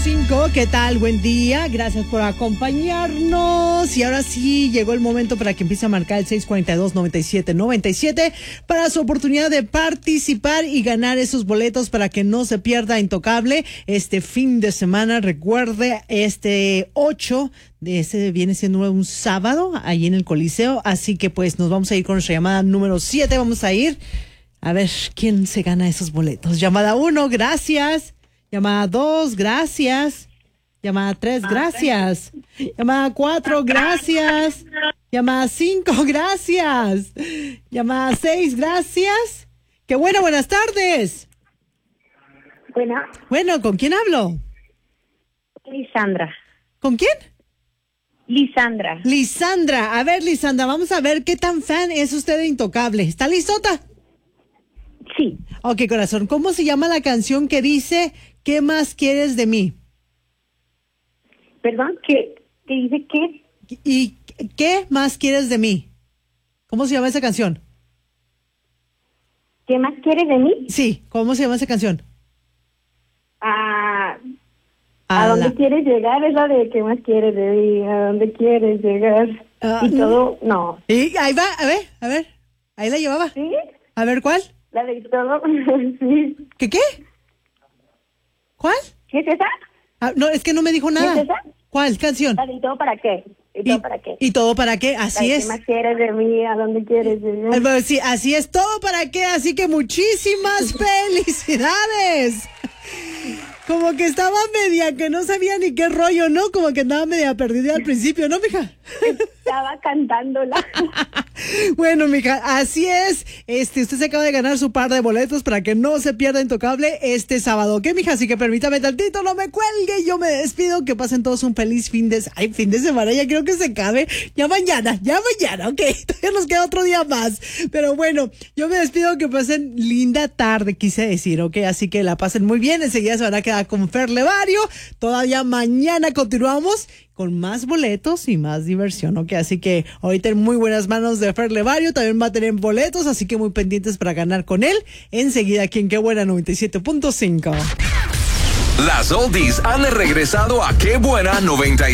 97.5, ¿qué tal? Buen día, gracias por acompañarnos. Y ahora sí, llegó el momento para que empiece a marcar el 642-9797 para su oportunidad de participar y ganar esos boletos para que no se pierda Intocable este fin de semana. Recuerde, este 8 de ese viene siendo un sábado ahí en el Coliseo, así que pues nos vamos a ir con nuestra llamada número 7. Vamos a ir a ver quién se gana esos boletos. Llamada 1, gracias. Llamada 2, gracias. Llamada 3, gracias. Llamada 4, gracias. Llamada 5, gracias. Llamada 6, gracias. Qué bueno, buenas tardes. Bueno, ¿con quién hablo? Lisandra. ¿Con quién? Lisandra. Lisandra. A ver, Lisandra, vamos a ver qué tan fan es usted de Intocable. ¿Está listota? Sí. Ok, corazón. ¿Cómo se llama la canción que dice ¿Qué más quieres de mí? Perdón, ¿qué dice qué? ¿Y qué más quieres de mí? ¿Cómo se llama esa canción? ¿Qué más quieres de mí? Sí, ¿cómo se llama esa canción? ¿A dónde quieres llegar? Es la de ¿qué más quieres de mí? ¿A dónde quieres llegar? Y todo, no. Y ahí va, a ver. Ahí la llevaba. ¿Sí? A ver, ¿cuál? La de todo, sí. ¿Qué? ¿Cuál? ¿Qué es esa? No, es que no me dijo nada. ¿Qué es esa? ¿Cuál canción? La de ¿y todo para qué? ¿Y todo para qué? ¿Y todo para qué? Así es. ¿Qué más quieres de mí? ¿A dónde quieres llegar? Bueno, sí, así es, todo para qué. Así que muchísimas felicidades. Como que estaba media, que no sabía ni qué rollo, ¿no? Como que andaba media perdida al principio, ¿no, mija? Estaba cantándola. Bueno, mija, así es. Usted se acaba de ganar su par de boletos para que no se pierda Intocable este sábado. ¿Qué, mija? Así que permítame tantito, no me cuelgue. Yo me despido. Que pasen todos un feliz fin de semana. Ya creo que se acabe. Ya mañana, ok. Todavía nos queda otro día más. Pero bueno, yo me despido. Que pasen linda tarde, quise decir, ok. Así que la pasen muy bien. Enseguida se van a quedar con Fer Levario. Todavía mañana continuamos con más boletos y más diversión, ¿ok? Así que ahorita en muy buenas manos de Fer Levario, también va a tener boletos, así que muy pendientes para ganar con él. Enseguida aquí en Qué Buena 97.5. Las oldies han regresado a Qué Buena 97.